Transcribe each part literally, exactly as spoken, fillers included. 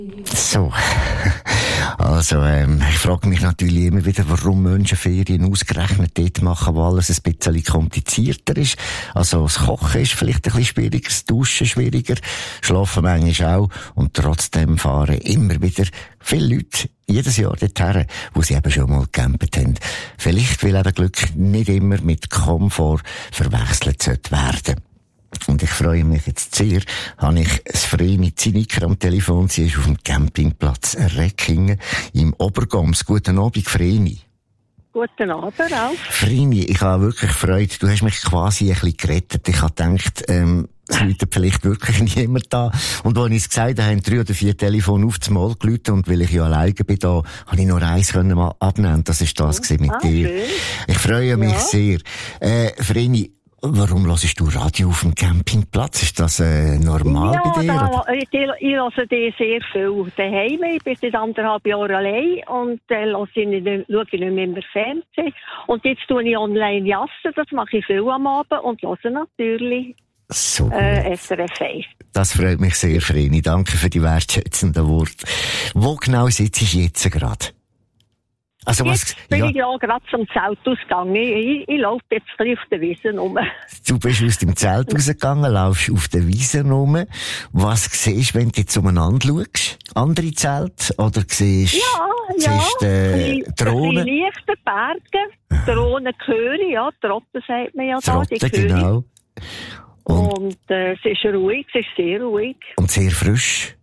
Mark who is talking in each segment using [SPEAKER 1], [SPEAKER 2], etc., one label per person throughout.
[SPEAKER 1] So, also ähm, ich frage mich natürlich immer wieder, warum Menschen Ferien ausgerechnet dort machen, wo alles ein bisschen komplizierter ist. Also das Kochen ist vielleicht ein bisschen schwieriger, das Duschen schwieriger, Schlafen manchmal auch und trotzdem fahren immer wieder viele Leute jedes Jahr dorthin, wo sie eben schon mal gecampt haben. Vielleicht, weil eben Glück nicht immer mit Komfort verwechselt sollte werden. Und ich freue mich jetzt sehr, habe ich das Vreni Zinniker am Telefon. Sie ist auf dem Campingplatz Reckingen im Obergams. Guten Abend, Vreni.
[SPEAKER 2] Guten Abend auch.
[SPEAKER 1] Vreni, ich habe wirklich Freude. Du hast mich quasi ein bisschen gerettet. Ich habe gedacht, ähm, es läutet vielleicht wirklich niemand da. Und als ich es gesagt habe, haben drei oder vier Telefone auf das Mal geläutet. Und weil ich ja alleine bin da, habe ich nur eins können mal abnehmen. Das ist das
[SPEAKER 2] oh,
[SPEAKER 1] mit
[SPEAKER 2] ah,
[SPEAKER 1] dir.
[SPEAKER 2] Schön.
[SPEAKER 1] Ich freue mich
[SPEAKER 2] ja.
[SPEAKER 1] sehr. Äh, Vreni, warum hörst du Radio auf dem Campingplatz? Ist das äh, normal
[SPEAKER 2] ja,
[SPEAKER 1] bei dir?
[SPEAKER 2] Ja, ich, ich höre die sehr viel daheim. Ich bin seit anderthalb Jahren allein und äh, höre ich nicht, schaue ich nicht mehr im Fernsehen. Und jetzt tue ich online jassen, das mache ich viel am Abend und höre natürlich
[SPEAKER 1] so
[SPEAKER 2] äh, S R F eins.
[SPEAKER 1] Das freut mich sehr, Vreni. Danke für die wertschätzenden Worte. Wo genau sitzt du jetzt gerade? Also
[SPEAKER 2] jetzt
[SPEAKER 1] was,
[SPEAKER 2] bin
[SPEAKER 1] ja.
[SPEAKER 2] ich ja gerade zum Zeltausgang. Ich, ich, ich laufe jetzt ein bisschen auf der Wiese rum.
[SPEAKER 1] Du bist aus dem Zelt rausgegangen, laufst auf der Wiese rum. Was siehst du, wenn du jetzt umeinander schaust? Andere Zelte? Oder siehst
[SPEAKER 2] ja,
[SPEAKER 1] siehst,
[SPEAKER 2] ja.
[SPEAKER 1] äh, Drohnen?
[SPEAKER 2] Die leichten Berge. Drohnen höre ja. Trotten sagt man ja da.
[SPEAKER 1] Trotten,
[SPEAKER 2] die
[SPEAKER 1] genau.
[SPEAKER 2] Und, und äh, es ist ruhig, es ist sehr ruhig.
[SPEAKER 1] Und sehr frisch?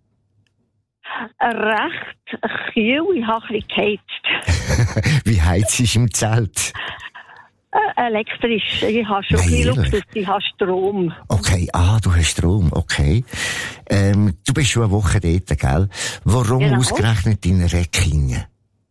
[SPEAKER 2] Recht kühl, ich habe ein bisschen geheizt.
[SPEAKER 1] Wie heizt ist im Zelt?
[SPEAKER 2] Äh, elektrisch. Ich habe schon
[SPEAKER 1] Nein,
[SPEAKER 2] viel
[SPEAKER 1] ehrlich?
[SPEAKER 2] Luxus, ich habe Strom.
[SPEAKER 1] Okay, ah, du hast Strom, okay. Ähm, du bist schon eine Woche dort, gell? Warum
[SPEAKER 2] Genau.
[SPEAKER 1] ausgerechnet in Reckingen?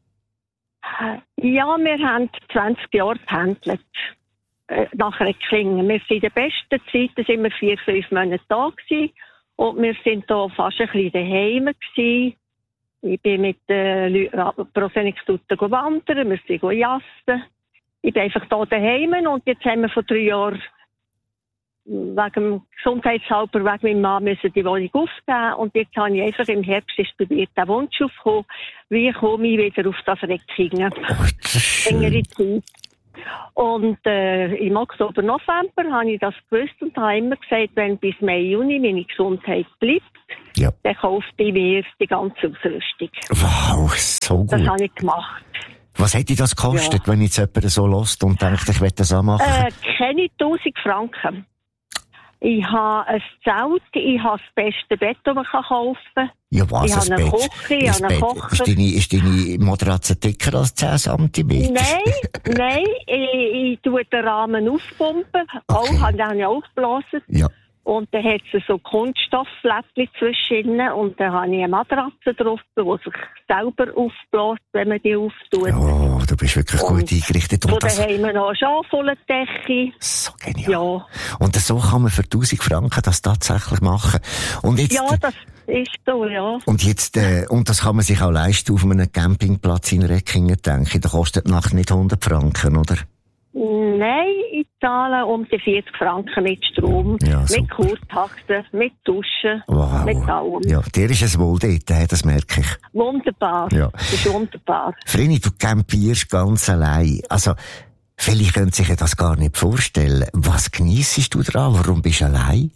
[SPEAKER 2] Ja, wir haben zwanzig Jahre gehandelt. Äh, nach Reckingen. Wir sind in der besten Zeit, da sind wir vier, fünf Monate da gewesen. Und wir sind da fast ein bisschen daheim gewesen. Ich bin mit den Leuten Prosenixtuten wandern, wir sind jassen. Ich bin einfach da daheim und jetzt haben wir vor drei Jahren wegen dem Gesundheitshalber, wegen meinem Mann müssen die Wohnung aufgeben. Und jetzt habe ich einfach im Herbst ist bei mir der Wunsch aufgekommen, wie komme ich wieder auf das Reckingen.
[SPEAKER 1] Oh, das ist schön.
[SPEAKER 2] Längere Zeit. Und äh, im Oktober, November habe ich das gewusst und habe immer gesagt, wenn bis Mai, Juni meine Gesundheit bleibt,
[SPEAKER 1] Ja.
[SPEAKER 2] dann kauft ich mir die ganze Ausrüstung.
[SPEAKER 1] Wow, so gut.
[SPEAKER 2] Das habe ich gemacht.
[SPEAKER 1] Was hätte das gekostet,
[SPEAKER 2] Ja.
[SPEAKER 1] wenn jetzt jemand so lässt und denkt, ich will das auch machen?
[SPEAKER 2] Äh, keine tausend Franken. Ich habe ein Zelt, ich habe das beste Bett, das man kaufen kann.
[SPEAKER 1] Ja, was,
[SPEAKER 2] ich
[SPEAKER 1] ein
[SPEAKER 2] habe eine
[SPEAKER 1] Bett?
[SPEAKER 2] Küche, ich
[SPEAKER 1] Ein
[SPEAKER 2] habe einen
[SPEAKER 1] Bett.
[SPEAKER 2] Kocher.
[SPEAKER 1] Ist deine, ist deine Matratze dicker als zehn Zentimeter?
[SPEAKER 2] Nein, nein, ich, ich tue den Rahmen aufpumpen.
[SPEAKER 1] Okay.
[SPEAKER 2] Auch, habe ich auch geblasen.
[SPEAKER 1] Ja.
[SPEAKER 2] Und dann hat es so Kunststoffflättchen zwischen und dann habe ich eine Matratze drauf, die sich selber aufbläst, wenn man die auftut.
[SPEAKER 1] Oh, du bist wirklich
[SPEAKER 2] Und
[SPEAKER 1] gut eingerichtet.
[SPEAKER 2] so
[SPEAKER 1] Und das,
[SPEAKER 2] daheim noch eine Schafwollendecke.
[SPEAKER 1] so genial.
[SPEAKER 2] Ja.
[SPEAKER 1] Und so kann man für tausend Franken das tatsächlich machen. Und jetzt,
[SPEAKER 2] Ja, das ist so, ja.
[SPEAKER 1] und jetzt, äh, und das kann man sich auch leisten auf einem Campingplatz in Reckingen, denke ich. Da kostet die Nacht nicht hundert Franken, oder?
[SPEAKER 2] Nein, ich zahle um die vierzig Franken mit Strom,
[SPEAKER 1] Ja,
[SPEAKER 2] mit
[SPEAKER 1] super.
[SPEAKER 2] Kurtaxe, mit Duschen,
[SPEAKER 1] Wow.
[SPEAKER 2] mit allem.
[SPEAKER 1] Ja, dir ist es wohl dort, äh, das merke ich.
[SPEAKER 2] Wunderbar.
[SPEAKER 1] Ja.
[SPEAKER 2] Das ist wunderbar.
[SPEAKER 1] Vreni, du campierst ganz allein. Also, viele können sich ja das gar nicht vorstellen. Was geniessest du daran? Warum bist du allein?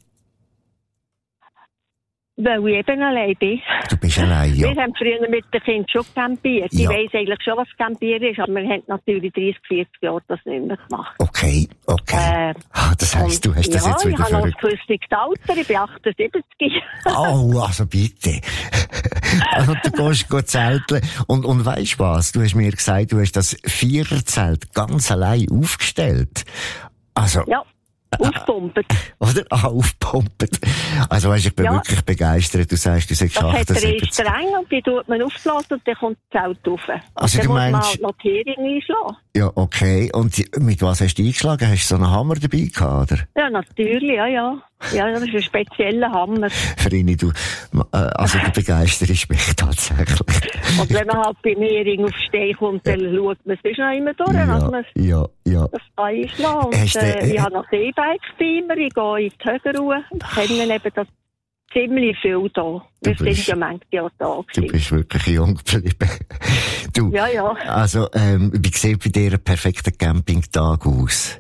[SPEAKER 2] Weil ich eben allein bin.
[SPEAKER 1] Du bist allein, ja.
[SPEAKER 2] Wir haben früher mit den Kindern schon campiert. Ich
[SPEAKER 1] Ja.
[SPEAKER 2] weiss eigentlich schon, was Campieren ist, aber wir haben natürlich dreißig, vierzig Jahre das nicht mehr gemacht.
[SPEAKER 1] Okay, okay.
[SPEAKER 2] Äh,
[SPEAKER 1] ah, das heisst, du hast das
[SPEAKER 2] ja,
[SPEAKER 1] jetzt wieder
[SPEAKER 2] ich habe noch ein
[SPEAKER 1] verrückt.
[SPEAKER 2] gewisses Alter, ich bin achtundsiebzig.
[SPEAKER 1] Oh, also bitte. Also du gehst go zelteln. Und, und weisst was? Du hast mir gesagt, du hast das Viererzelt ganz allein aufgestellt. Also,
[SPEAKER 2] Ja, aufpumpen.
[SPEAKER 1] oder? Ah, aufpumpen. Also weisst, ich bin
[SPEAKER 2] Ja.
[SPEAKER 1] wirklich begeistert. Du sagst, du sagst
[SPEAKER 2] Das hat drei
[SPEAKER 1] achtundsiebzig.
[SPEAKER 2] Stränge und die tut man aufblasen und dann kommt das Zelt rauf. Und
[SPEAKER 1] Also
[SPEAKER 2] dann
[SPEAKER 1] du
[SPEAKER 2] muss
[SPEAKER 1] meinst-
[SPEAKER 2] man halt noch die Heringe einschlagen.
[SPEAKER 1] Ja, okay. Und die- mit was hast du eingeschlagen? Hast du so einen Hammer dabei gehabt, oder?
[SPEAKER 2] Ja, natürlich, ja, ja. Ja, das ist ein spezieller Hammer.
[SPEAKER 1] Verini, du, äh, also du begeisterst mich tatsächlich.
[SPEAKER 2] Und wenn man halt beim Hering auf Stein kommt, dann schaut man es noch immer durch,
[SPEAKER 1] Ja,
[SPEAKER 2] dass man
[SPEAKER 1] ja, ja.
[SPEAKER 2] das einschlagen. Und
[SPEAKER 1] Hast du,
[SPEAKER 2] äh,
[SPEAKER 1] äh,
[SPEAKER 2] ich habe noch E-Bikes bei mir, ich gehe in die Höhenruhe. Ich kenne eben das ziemlich viel da. Wir
[SPEAKER 1] bist,
[SPEAKER 2] sind ja manchmal ja da gewesen.
[SPEAKER 1] Du bist wirklich jung geblieben. Du,
[SPEAKER 2] ja, ja.
[SPEAKER 1] Also, ähm, wie sieht bei dir ein perfekter Campingtag aus?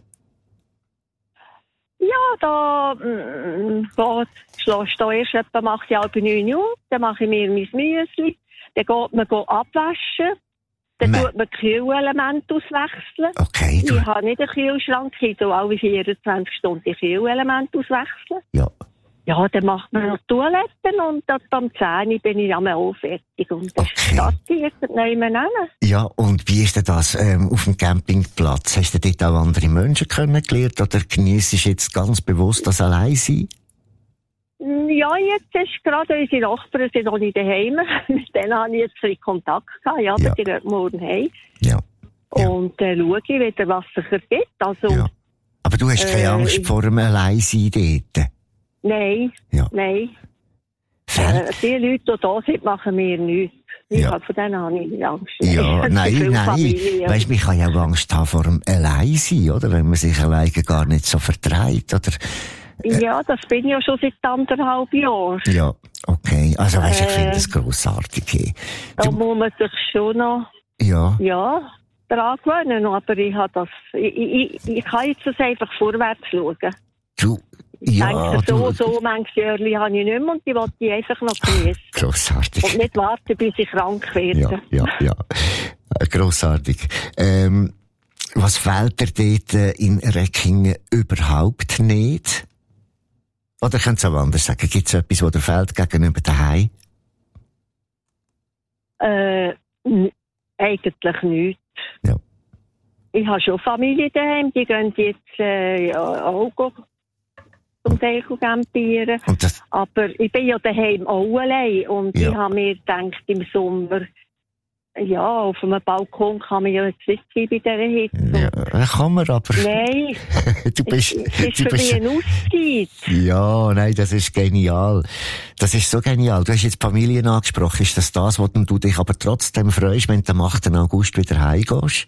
[SPEAKER 2] Ja, da mm, schlägst du erst etwa, mache ich halb neun Uhr, dann mache ich mir mein Müsli, dann geht man go abwaschen, dann
[SPEAKER 1] Me-
[SPEAKER 2] tut man Kühlelemente auswechseln.
[SPEAKER 1] Okay, du...
[SPEAKER 2] Ich habe nicht einen Kühlschrank, ich tue alle vierundzwanzig Stunden die Kühlelemente auswechseln.
[SPEAKER 1] Ja.
[SPEAKER 2] Ja, dann macht man noch Toiletten und dann am zehn Uhr bin ich einmal auch fertig. Und das
[SPEAKER 1] Okay.
[SPEAKER 2] startet nicht mehr hin.
[SPEAKER 1] Ja, und wie ist denn das ähm, auf dem Campingplatz? Hast du dort auch andere Menschen kennengelernt oder genießt du jetzt ganz bewusst das Alleinsein?
[SPEAKER 2] Ja, jetzt ist gerade unsere Nachbarn sind noch nicht daheim. Mit denen habe ich jetzt ein bisschen Kontakt gehabt. Ja, aber
[SPEAKER 1] Ja.
[SPEAKER 2] die gehen morgen heim.
[SPEAKER 1] Ja. Ja.
[SPEAKER 2] Und dann äh, schaue ich wieder, was sich ergibt. Also,
[SPEAKER 1] Ja. Aber du hast keine
[SPEAKER 2] Äh,
[SPEAKER 1] Angst
[SPEAKER 2] ich-
[SPEAKER 1] vor dem Alleinsein dort?
[SPEAKER 2] nein,
[SPEAKER 1] Ja.
[SPEAKER 2] nein.
[SPEAKER 1] Fällt-
[SPEAKER 2] Äh, die Leute, die da sind, machen mir nichts. Ich
[SPEAKER 1] Ja.
[SPEAKER 2] habe von denen habe ich nicht Angst.
[SPEAKER 1] Ja,
[SPEAKER 2] Es ist
[SPEAKER 1] nein,
[SPEAKER 2] viel
[SPEAKER 1] nein.
[SPEAKER 2] Familie.
[SPEAKER 1] Weißt du, man kann ja auch Angst haben vor dem Alleinsein, oder? Wenn man sich alleine gar nicht so vertreibt, oder?
[SPEAKER 2] Ja, das bin ich ja schon seit anderthalb Jahren.
[SPEAKER 1] Ja, okay. Also, weißt du, ich
[SPEAKER 2] Äh.
[SPEAKER 1] finde das grossartig. Hey.
[SPEAKER 2] Da
[SPEAKER 1] Du,
[SPEAKER 2] muss man sich schon noch,
[SPEAKER 1] ja,
[SPEAKER 2] ja, daran gewöhnen. Aber ich habe das, ich, ich, ich kann jetzt das einfach vorwärts schauen.
[SPEAKER 1] du,
[SPEAKER 2] Ich
[SPEAKER 1] ja,
[SPEAKER 2] denke, so,
[SPEAKER 1] du,
[SPEAKER 2] so manches Jahre habe ich nicht mehr und die wollte ich einfach noch genießen.
[SPEAKER 1] grossartig.
[SPEAKER 2] Und nicht warten, bis ich krank werde.
[SPEAKER 1] Ja, ja, ja. Äh, Grossartig. Ähm, was fehlt dir dort äh, in Reckingen überhaupt nicht? Oder könntest du auch anders sagen? Gibt es etwas, was dir fehlt gegenüber daheim?
[SPEAKER 2] Äh, n- eigentlich nichts.
[SPEAKER 1] Ja.
[SPEAKER 2] Ich habe schon Familie daheim, die gehen jetzt äh, ja, auch go- zum Teil campieren.
[SPEAKER 1] Und das,
[SPEAKER 2] Aber ich bin ja daheim auch allein und
[SPEAKER 1] Ja.
[SPEAKER 2] ich habe mir gedacht, im Sommer, ja, auf einem Balkon kann man ja jetzt nicht sein bei dieser Hitze.
[SPEAKER 1] ja, kann man aber.
[SPEAKER 2] Nein,
[SPEAKER 1] Du bist,
[SPEAKER 2] es ist
[SPEAKER 1] du
[SPEAKER 2] für mich
[SPEAKER 1] bist,
[SPEAKER 2] eine Auszeit.
[SPEAKER 1] ja, nein, das ist genial. Das ist so genial. Du hast jetzt Familien angesprochen. Ist das das, woran du dich aber trotzdem freust, wenn du am achten August wieder heimgehst?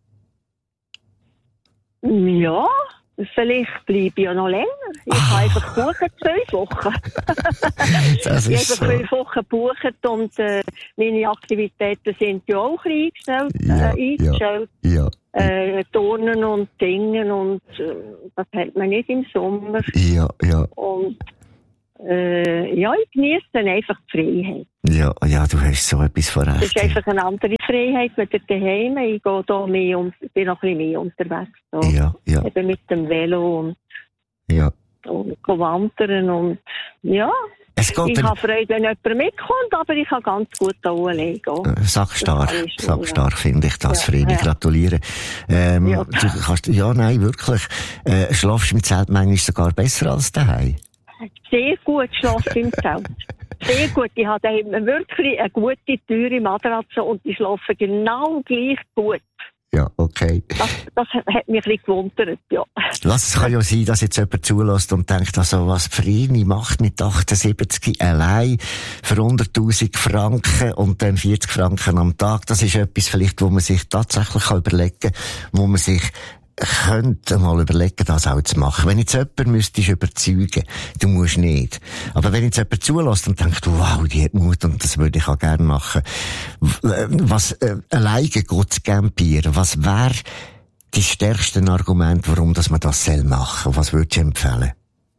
[SPEAKER 2] Ja, vielleicht bleibe ich ja noch länger. Ich
[SPEAKER 1] Ah.
[SPEAKER 2] habe einfach buchen, zwölf Wochen.
[SPEAKER 1] Das
[SPEAKER 2] Ich
[SPEAKER 1] ist
[SPEAKER 2] habe
[SPEAKER 1] so.
[SPEAKER 2] zwölf Wochen gebucht und äh, meine Aktivitäten sind ja auch ein bisschen eingestellt.
[SPEAKER 1] Ja,
[SPEAKER 2] Äh,
[SPEAKER 1] ja.
[SPEAKER 2] eingestellt.
[SPEAKER 1] Ja,
[SPEAKER 2] Äh, Turnen und Singen und äh, das hat man nicht im Sommer.
[SPEAKER 1] ja, ja.
[SPEAKER 2] Und äh, ja, ich genieße dann einfach die Freiheit.
[SPEAKER 1] Ja, ja, du hast so etwas von
[SPEAKER 2] Es
[SPEAKER 1] recht.
[SPEAKER 2] ist einfach eine andere Freiheit mit der daheim. Ich gehe da mehr um, bin noch ein bisschen mehr unterwegs. Da.
[SPEAKER 1] Ja, ja,
[SPEAKER 2] Eben mit dem Velo und,
[SPEAKER 1] ja.
[SPEAKER 2] und go wandern und ja.
[SPEAKER 1] Es geht
[SPEAKER 2] Ich
[SPEAKER 1] dann,
[SPEAKER 2] habe Freude, wenn jemand mitkommt, aber ich kann ganz gut da allein gehen.
[SPEAKER 1] äh, sackstark,
[SPEAKER 2] Das kann ich schon,
[SPEAKER 1] sackstark finde ich das,
[SPEAKER 2] Ja,
[SPEAKER 1] Vreni,
[SPEAKER 2] ja.
[SPEAKER 1] gratuliere. Ähm,
[SPEAKER 2] Ja.
[SPEAKER 1] du kannst, ja, nein, wirklich, äh, schlafst du im Zelt manchmal sogar besser als daheim?
[SPEAKER 2] Sehr gut schlafe im Zelt. Sehr gut. Ich habe daheim wirklich eine gute, teure Matratze und ich schlafe genau gleich gut.
[SPEAKER 1] Ja, okay.
[SPEAKER 2] Das, das hat mich ein bisschen gewundert, ja.
[SPEAKER 1] Lass, es kann ja sein, dass jetzt jemand zulässt und denkt, also, was Vreni macht mit achtundsiebzig allein für hunderttausend Franken und dann vierzig Franken am Tag. Das ist etwas vielleicht, wo man sich tatsächlich kann überlegen kann, wo man sich könnte mal überlegen, das auch zu machen. Wenn jetzt jemand müsstest überzeugen, du musst nicht. Aber wenn jetzt jemand zulässt und denkt, wow, die hat Mut und das würde ich auch gerne machen. W- äh, Was, äh, alleine geht zu campieren, was wäre die stärksten Argumente, warum dass man das soll machen? Was würdest du empfehlen?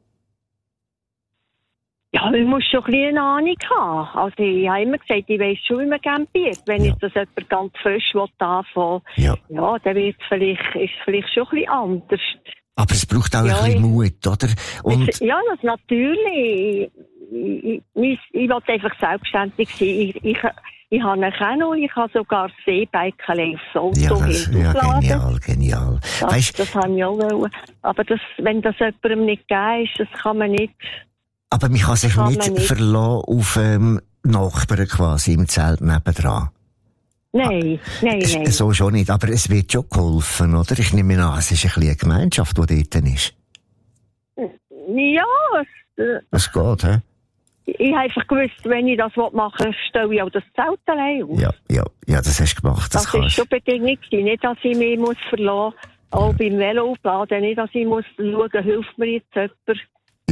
[SPEAKER 2] Ja, ich muss schon ein bisschen eine Ahnung haben. Also, ich habe immer gesagt, ich weiss schon, wie man campiert. Wenn
[SPEAKER 1] Ja.
[SPEAKER 2] jetzt das jemand ganz frisch anfangen will,
[SPEAKER 1] Ja.
[SPEAKER 2] ja, dann wird vielleicht, ist es vielleicht schon ein bisschen anders.
[SPEAKER 1] Aber es braucht auch
[SPEAKER 2] Ja,
[SPEAKER 1] ein bisschen
[SPEAKER 2] ich-
[SPEAKER 1] Mut, oder? Und,
[SPEAKER 2] Ja, das natürlich. Ich, ich, ich, ich will einfach selbstständig sein. Ich, ich, ich habe einen Kanu, ich habe sogar das E-Bike aufs Auto
[SPEAKER 1] ja, das, ja,
[SPEAKER 2] hinterladen.
[SPEAKER 1] genial, genial.
[SPEAKER 2] Das,
[SPEAKER 1] Weisst,
[SPEAKER 2] das habe ich auch wollen. Aber das, wenn das jemandem nicht gegeben ist, das kann man nicht.
[SPEAKER 1] aber man kann sich
[SPEAKER 2] kann
[SPEAKER 1] nicht,
[SPEAKER 2] man nicht.
[SPEAKER 1] verlassen auf, ähm, Nachbarn quasi im Zelt nebendran.
[SPEAKER 2] Nein, nein,
[SPEAKER 1] Es-
[SPEAKER 2] nein.
[SPEAKER 1] So schon nicht, aber es wird schon geholfen, oder? Ich nehme an, es ist ein bisschen eine Gemeinschaft, die dort ist.
[SPEAKER 2] Ja, es, äh,
[SPEAKER 1] Es geht, hä?
[SPEAKER 2] ich habe einfach gewusst, wenn ich das machen will, stelle ich auch das Zelt allein auf.
[SPEAKER 1] Ja, ja, ja, das hast du gemacht, das,
[SPEAKER 2] Das war
[SPEAKER 1] kannst
[SPEAKER 2] schon Bedingung gewesen. Nicht, dass ich mich muss verlassen muss, auch beim Velo aufladen. Nicht, dass ich muss schauen, hilft mir jetzt jemand.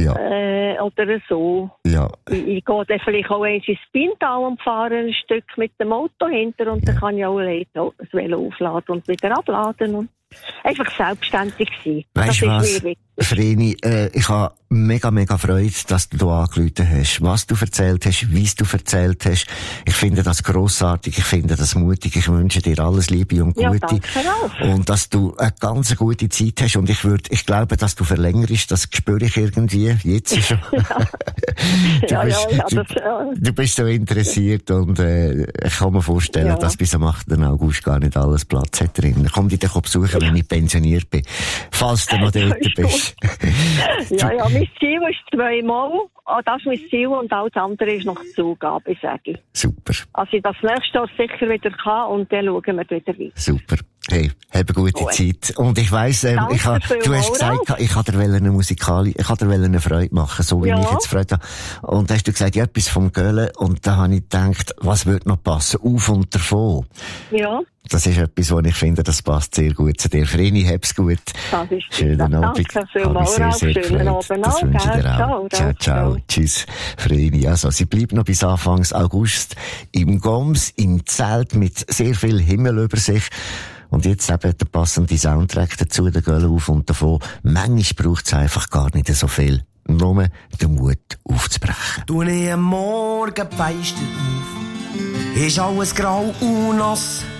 [SPEAKER 1] Ja.
[SPEAKER 2] Äh, oder so.
[SPEAKER 1] Ja.
[SPEAKER 2] Ich, ich gehe dann vielleicht auch eins ins Pintal und fahre ein Stück mit dem Auto hinter und ja. dann kann ich auch das Velo aufladen und wieder abladen und einfach selbstständig sein.
[SPEAKER 1] Weißt du was, Vreni, äh, ich habe mega, mega Freude, dass du da angerufen hast. Was du erzählt hast, wie du erzählt hast. Ich finde das grossartig, ich finde das mutig. Ich wünsche dir alles Liebe und Gute.
[SPEAKER 2] Ja, danke auch.
[SPEAKER 1] Und dass du eine ganz gute Zeit hast. Und ich würde, ich glaube, dass du verlängerst, das spüre ich irgendwie jetzt schon. du,
[SPEAKER 2] ja,
[SPEAKER 1] bist,
[SPEAKER 2] ja, ja,
[SPEAKER 1] du,
[SPEAKER 2] das, ja.
[SPEAKER 1] du bist so interessiert und äh, ich kann mir vorstellen, ja. dass bis am achten August gar nicht alles Platz hat drin. Komm dich doch besuchen, wenn ich pensioniert bin. Falls du noch dort bist.
[SPEAKER 2] ja, ja, mein Ziel ist zweimal. Oh, das ist mein Ziel und alles andere ist noch Zugabe, sage ich.
[SPEAKER 1] Super.
[SPEAKER 2] Also ich das nächste Jahr sicher wieder kann und dann schauen wir wieder weiter.
[SPEAKER 1] Super. Hey, hab eine gute Gut. Zeit. Und ich weiss, ähm, ich ha, du hast gesagt, ich kann dir eine Musikali, ich kann dir eine Freude machen, so wie ja. ich jetzt Freude habe. Und da hast du gesagt, ja, etwas vom Göhlen. Und da habe ich gedacht, was würde noch passen? Auf und davon.
[SPEAKER 2] Ja.
[SPEAKER 1] Das ist etwas, wo ich finde, das passt sehr gut zu dir. Vreni, hab's gut.
[SPEAKER 2] Das ist
[SPEAKER 1] Schönen
[SPEAKER 2] das
[SPEAKER 1] Abend.
[SPEAKER 2] Danke vielmals. Sehr, sehr
[SPEAKER 1] Schönen Abend. Das wünsche ich dir auch. Ciao, ciao. ciao. Tschüss, Vreni. Also, sie bleibt noch bis Anfangs August im Goms, im Zelt mit sehr viel Himmel über sich. Und jetzt eben der passende Soundtrack dazu, der Göhle auf und davon. Manchmal braucht es einfach gar nicht so viel. Nur den Mut aufzubrechen.
[SPEAKER 3] Du ne am Morgen feist auf, ist alles grau und nass.